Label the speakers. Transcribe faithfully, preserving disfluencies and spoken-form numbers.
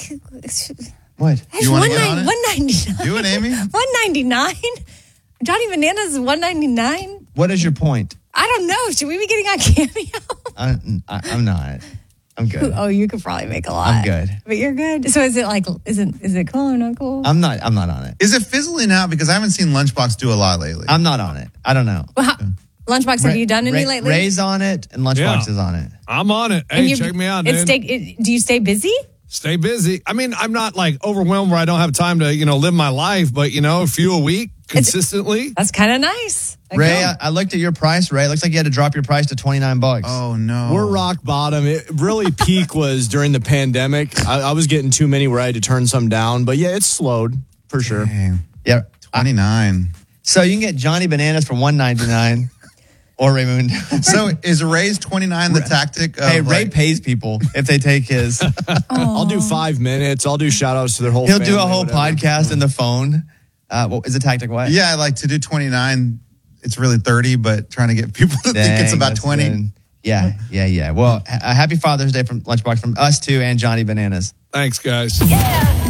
Speaker 1: What?
Speaker 2: You want to get on it?
Speaker 3: one ninety-nine.
Speaker 2: Do it, Amy.
Speaker 3: one ninety-nine. Johnny Bananas is one ninety-nine.
Speaker 1: What is your point?
Speaker 3: I don't know. Should we be getting on Cameo?
Speaker 1: I, I, I'm not. I'm good.
Speaker 3: Oh, you could probably make a lot.
Speaker 1: I'm good.
Speaker 3: But you're good. So is it like, is it is it cool or not cool?
Speaker 1: I'm not. I'm not on it.
Speaker 2: Is it fizzling out? Because I haven't seen Lunchbox do a lot lately.
Speaker 1: I'm not on it. I don't know.
Speaker 3: Well, how, Lunchbox, have you done any
Speaker 1: Ray,
Speaker 3: lately?
Speaker 1: Ray's on it, and Lunchbox
Speaker 4: Yeah.
Speaker 1: is on it.
Speaker 4: I'm on it.
Speaker 3: And
Speaker 4: Hey,
Speaker 3: you-
Speaker 4: check me out, dude.
Speaker 3: It's stay, it, do you stay busy?
Speaker 4: Stay busy. I mean, I'm not like overwhelmed where I don't have time to, you know, live my life, but, you know, a few a week consistently.
Speaker 3: That's kind of nice.
Speaker 1: Ray, I, I looked at your price, Ray. It looks like you had to drop your price to twenty-nine bucks.
Speaker 2: Oh, no.
Speaker 5: We're rock bottom. It really peak was during the pandemic. I, I was getting too many where I had to turn some down, but yeah, it's slowed for sure.
Speaker 2: Dang.
Speaker 1: Yeah.
Speaker 2: twenty-nine.
Speaker 1: So you can get Johnny Bananas for one ninety-nine or Raymond.
Speaker 2: So is Ray's twenty-nine the tactic? Of
Speaker 1: Hey, Ray
Speaker 2: like,
Speaker 1: pays people if they take his.
Speaker 5: I'll do five minutes. I'll do shout outs to their whole
Speaker 1: He'll
Speaker 5: family.
Speaker 1: do a whole
Speaker 5: whatever.
Speaker 1: podcast in the phone. Uh, what is the tactic? What?
Speaker 2: Yeah, like to do twenty-nine, it's really thirty, but trying to get people to think it's
Speaker 1: Dang,
Speaker 2: about
Speaker 1: that's
Speaker 2: twenty.
Speaker 1: good. Yeah, yeah, yeah. Well, a happy Father's Day from Lunchbox from us too and Johnny Bananas.
Speaker 4: Thanks, guys.
Speaker 6: Yeah.